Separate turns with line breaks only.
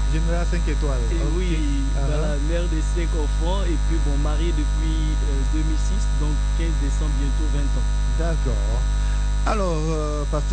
Général 5 étoiles.
Et
Ok.
oui, voilà, mère de 5 enfants et puis bon, mariée depuis 2006, donc 15 décembre, bientôt 20 ans.
D'accord. Alors, pasteur.